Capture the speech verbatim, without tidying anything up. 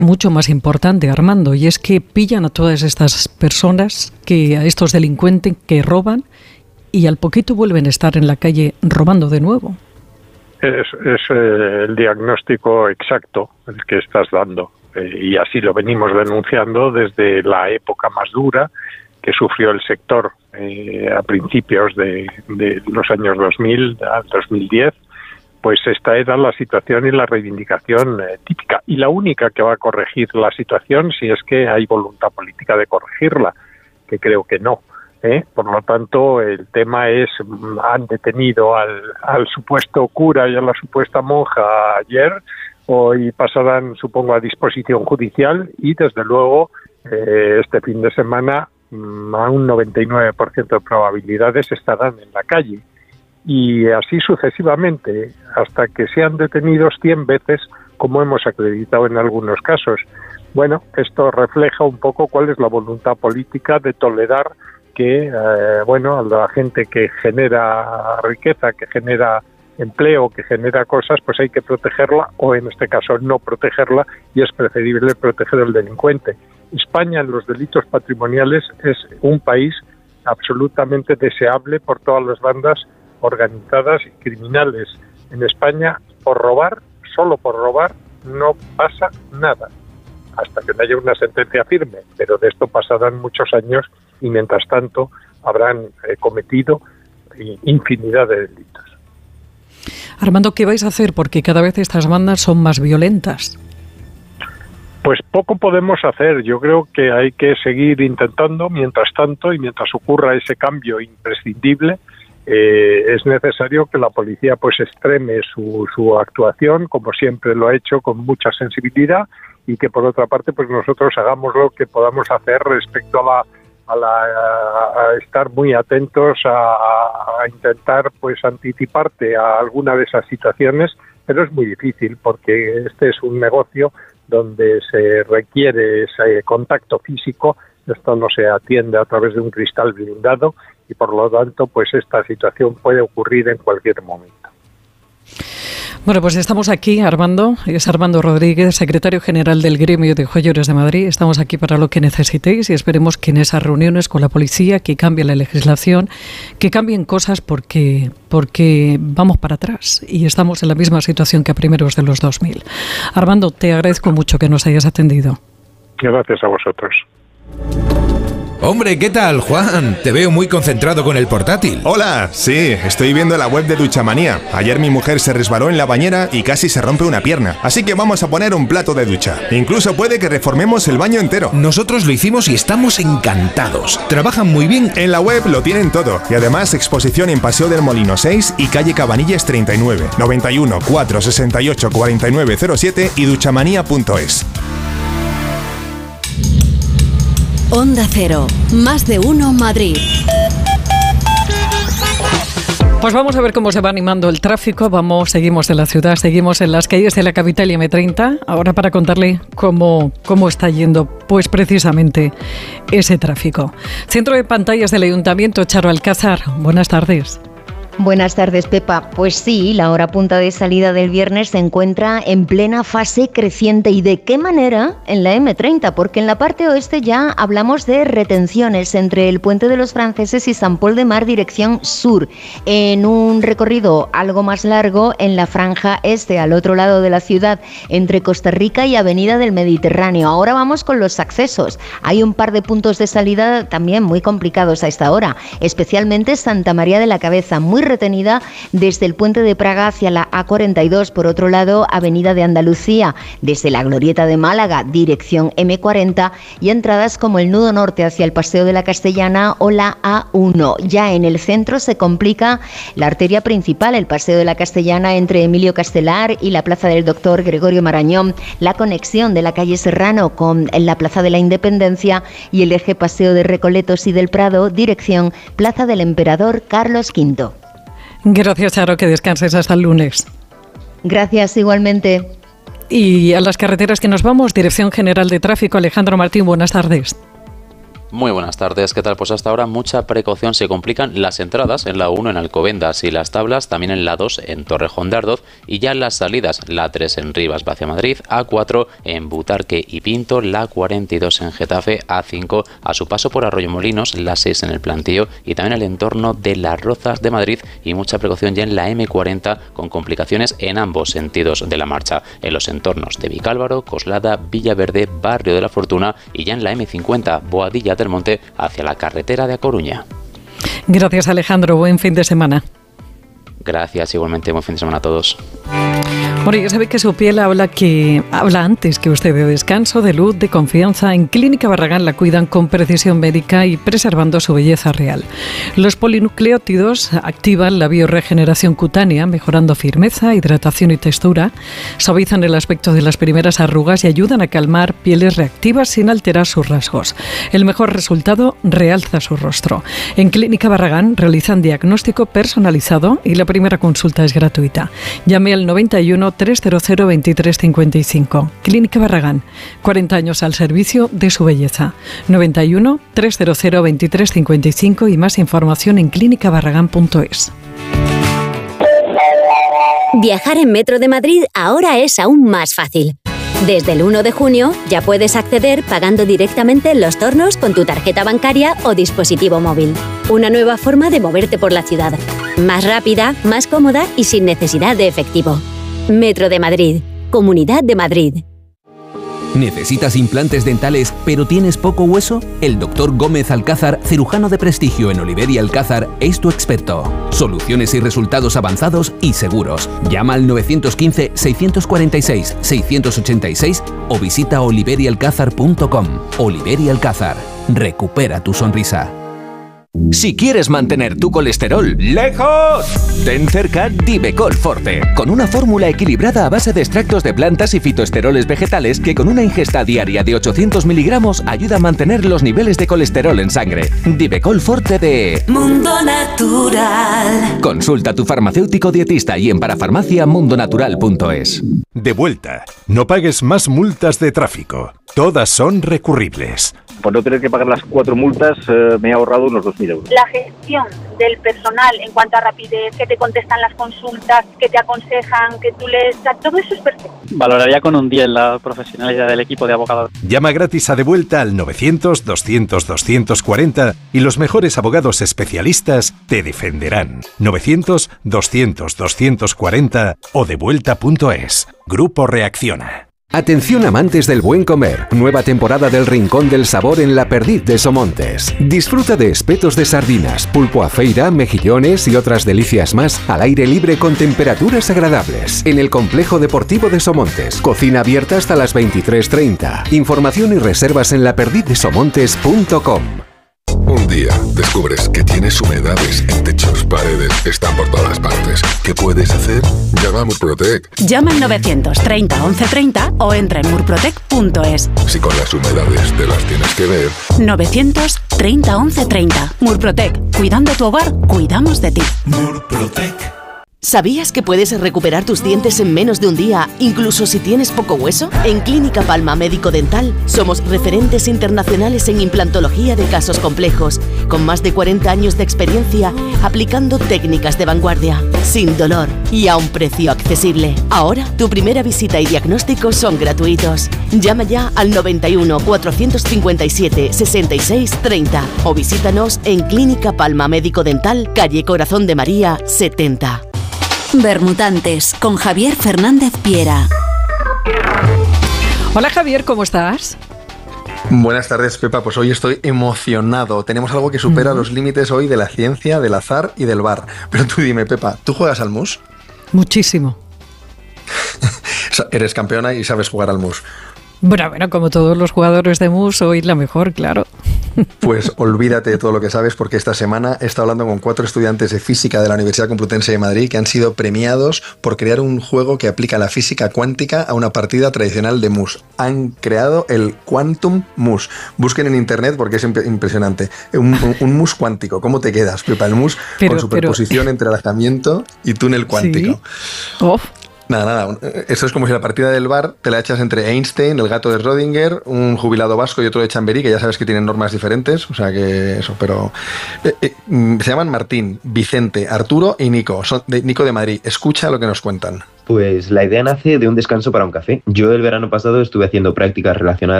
mucho más importante, Armando, y es que pillan a todas estas personas, que a estos delincuentes que roban y al poquito vuelven a estar en la calle robando de nuevo. Es, es eh, el diagnóstico exacto el que estás dando, eh, y así lo venimos denunciando desde la época más dura que sufrió el sector eh, a principios de, de los años dos mil, al dos mil diez. Pues esta era la situación y la reivindicación eh, típica, y la única que va a corregir la situación si es que hay voluntad política de corregirla, que creo que no. ¿eh? Por lo tanto, el tema es, han detenido al, al supuesto cura y a la supuesta monja ayer, hoy pasarán, supongo, a disposición judicial, y desde luego eh, este fin de semana a un noventa y nueve por ciento de probabilidades estarán en la calle. Y así sucesivamente, hasta que sean detenidos cien veces, como hemos acreditado en algunos casos. Bueno, esto refleja un poco cuál es la voluntad política de tolerar que, eh, bueno, a la gente que genera riqueza, que genera empleo, que genera cosas, pues hay que protegerla, o en este caso no protegerla, y es preferible proteger al delincuente. España en los delitos patrimoniales es un país absolutamente deseable por todas las bandas organizadas y criminales. En España, por robar, solo por robar, no pasa nada, hasta que no haya una sentencia firme, pero de esto pasarán muchos años y mientras tanto habrán eh, cometido infinidad de delitos. Armando, ¿qué vais a hacer? Porque cada vez estas bandas son más violentas. Pues poco podemos hacer. Yo creo que hay que seguir intentando mientras tanto, y mientras ocurra ese cambio imprescindible, Eh, es necesario que la policía pues extreme su, su actuación, como siempre lo ha hecho, con mucha sensibilidad, y que por otra parte pues nosotros hagamos lo que podamos hacer respecto a la a, la, a estar muy atentos a, a intentar pues anticiparte a alguna de esas situaciones, pero es muy difícil porque este es un negocio donde se requiere ese contacto físico. Esto no se atiende a través de un cristal blindado, y por lo tanto pues esta situación puede ocurrir en cualquier momento. Bueno, pues estamos aquí, Armando, es Armando Rodríguez, secretario general del Gremio de Joyeros de Madrid. Estamos aquí para lo que necesitéis, y esperemos que en esas reuniones con la policía, que cambie la legislación, que cambien cosas, porque, porque vamos para atrás y estamos en la misma situación que a primeros de los dos mil. Armando, te agradezco mucho que nos hayas atendido. Gracias a vosotros. Hombre, ¿qué tal, Juan? Te veo muy concentrado con el portátil. Hola, sí, estoy viendo la web de Duchamanía. Ayer mi mujer se resbaló en la bañera y casi se rompe una pierna. Así que vamos a poner un plato de ducha. Incluso puede que reformemos el baño entero. Nosotros lo hicimos y estamos encantados. Trabajan muy bien. En la web lo tienen todo. Y además exposición en Paseo del Molino seis y calle Cabanillas treinta y nueve, noventa y uno, cuatrocientos sesenta y ocho, cuarenta y nueve cero siete y duchamanía punto es. Onda Cero, más de uno Madrid. Pues vamos a ver cómo se va animando el tráfico. Vamos, seguimos en la ciudad, seguimos en las calles de la capital y eme treinta. Ahora para contarle cómo, cómo está yendo, pues precisamente ese tráfico. Centro de pantallas del Ayuntamiento, Charo Alcázar. Buenas tardes. Buenas tardes, Pepa. Pues sí, la hora punta de salida del viernes se encuentra en plena fase creciente. ¿Y de qué manera? En la eme treinta, porque en la parte oeste ya hablamos de retenciones entre el Puente de los Franceses y San Pol de Mar, dirección sur. En un recorrido algo más largo, en la franja este, al otro lado de la ciudad, entre Costa Rica y Avenida del Mediterráneo. Ahora vamos con los accesos. Hay un par de puntos de salida también muy complicados a esta hora, especialmente Santa María de la Cabeza, muy retenida desde el Puente de Praga hacia la A cuarenta y dos, por otro lado Avenida de Andalucía, desde la Glorieta de Málaga, dirección eme cuarenta, y entradas como el nudo norte hacia el Paseo de la Castellana o la A uno. Ya en el centro se complica la arteria principal, el Paseo de la Castellana entre Emilio Castelar y la Plaza del Doctor Gregorio Marañón, la conexión de la calle Serrano con la Plaza de la Independencia y el eje Paseo de Recoletos y del Prado, dirección Plaza del Emperador Carlos quinto. Gracias, Charo, que descanses hasta el lunes. Gracias, igualmente. Y a las carreteras que nos vamos, Dirección General de Tráfico, Alejandro Martín, buenas tardes. Muy buenas tardes, ¿qué tal? Pues hasta ahora mucha precaución, se complican las entradas en la uno en Alcobendas y las tablas también en la dos en Torrejón de Ardoz y ya las salidas, la tres en Rivas hacia Madrid, A cuatro en Butarque y Pinto, la cuarenta y dos en Getafe, A cinco a su paso por Arroyomolinos, la seis en el Plantío y también el entorno de Las Rozas de Madrid y mucha precaución ya en la eme cuarenta con complicaciones en ambos sentidos de la marcha, en los entornos de Vicálvaro, Coslada, Villaverde, Barrio de la Fortuna y ya en la eme cincuenta, Boadilla del Monte hacia la carretera de A Coruña. Gracias, Alejandro. Buen fin de semana. Gracias, igualmente. Buen fin de semana a todos. Bueno, ya sabe que su piel habla que habla antes que usted de descanso, de luz, de confianza. En Clínica Barragán la cuidan con precisión médica y preservando su belleza real. Los polinucleótidos activan la bioregeneración cutánea, mejorando firmeza, hidratación y textura, suavizan el aspecto de las primeras arrugas y ayudan a calmar pieles reactivas sin alterar sus rasgos. El mejor resultado realza su rostro. En Clínica Barragán realizan diagnóstico personalizado y la primera consulta es gratuita. Llame al noventa y uno, trescientos veintitrés, cincuenta y cinco. Clínica Barragán, cuarenta años al servicio de su belleza. noventa y uno, trescientos veintitrés, cincuenta y cinco y más información en clínica barragán punto es. Viajar en Metro de Madrid ahora es aún más fácil. Desde el uno de junio ya puedes acceder pagando directamente en los tornos con tu tarjeta bancaria o dispositivo móvil. Una nueva forma de moverte por la ciudad. Más rápida, más cómoda y sin necesidad de efectivo. Metro de Madrid. Comunidad de Madrid. ¿Necesitas implantes dentales pero tienes poco hueso? El doctor Gómez Alcázar, cirujano de prestigio en Oliver y Alcázar, es tu experto. Soluciones y resultados avanzados y seguros. Llama al nueve uno cinco, seis cuatro seis, seis ocho seis o visita oliver y alcázar punto com. Oliver y Alcázar. Recupera tu sonrisa. Si quieres mantener tu colesterol lejos, ten cerca Divecol Forte, con una fórmula equilibrada a base de extractos de plantas y fitoesteroles vegetales que con una ingesta diaria de ochocientos miligramos ayuda a mantener los niveles de colesterol en sangre. Divecol Forte de Mundo Natural. Consulta a tu farmacéutico dietista y en parafarmacia mundonatural punto es. De vuelta, no pagues más multas de tráfico. Todas son recurribles. Por no tener que pagar las cuatro multas, eh, me he ahorrado unos dos mil euros. La gestión del personal en cuanto a rapidez, que te contestan las consultas, que te aconsejan, que tú les... Todo eso es perfecto. Valoraría con un diez la profesionalidad del equipo de abogados. Llama gratis a De Vuelta al novecientos, doscientos, doscientos cuarenta y los mejores abogados especialistas te defenderán. novecientos, doscientos, doscientos cuarenta o devuelta punto es. Grupo Reacciona. Atención amantes del buen comer, nueva temporada del Rincón del Sabor en La Perdiz de Somontes. Disfruta de espetos de sardinas, pulpo a feira, mejillones y otras delicias más al aire libre con temperaturas agradables. En el Complejo Deportivo de Somontes, cocina abierta hasta las veintitrés treinta. Información y reservas en la perdiz de somontes punto com. Un día descubres que tienes humedades en techos, paredes, están por todas partes. ¿Qué puedes hacer? Llama a Murprotec. Llama al novecientos treinta, once treinta o entra en murprotec punto es. Si con las humedades te las tienes que ver. novecientos treinta, once treinta. Murprotec. Cuidando tu hogar, cuidamos de ti. Murprotec. ¿Sabías que puedes recuperar tus dientes en menos de un día, incluso si tienes poco hueso? En Clínica Palma Médico Dental somos referentes internacionales en implantología de casos complejos, con más de cuarenta años de experiencia aplicando técnicas de vanguardia, sin dolor y a un precio accesible. Ahora, tu primera visita y diagnóstico son gratuitos. Llama ya al noventa y uno, cuatrocientos cincuenta y siete, sesenta y seis treinta o visítanos en Clínica Palma Médico Dental, calle Corazón de María, setenta. Bermutantes, con Javier Fernández Piera. Hola Javier, ¿cómo estás? Buenas tardes, Pepa. Pues hoy estoy emocionado. Tenemos algo que supera uh-huh. los límites hoy de la ciencia, del azar y del bar. Pero tú dime, Pepa, ¿tú juegas al mus? Muchísimo. Eres campeona y sabes jugar al mus. Bueno, bueno, como todos los jugadores de mus, soy la mejor, claro. Pues olvídate de todo lo que sabes, porque esta semana he estado hablando con cuatro estudiantes de física de la Universidad Complutense de Madrid que han sido premiados por crear un juego que aplica la física cuántica a una partida tradicional de mus. Han creado el Quantum Mus. Busquen en internet porque es impresionante. Un, un, un mus cuántico. ¿Cómo te quedas, Pepa? El mus pero, con superposición pero... entre alejamiento y túnel cuántico. ¿Sí? Oh. Nada, nada. Esto es como si la partida del bar te la echas entre Einstein, el gato de Rödinger, un jubilado vasco y otro de Chamberí, que ya sabes que tienen normas diferentes. O sea que eso, pero... Eh, eh, se llaman Martín, Vicente, Arturo y Nico. Son de Nico de Madrid. Escucha lo que nos cuentan. Pues la idea nace de un descanso para un café. Yo el verano pasado estuve haciendo prácticas relacionadas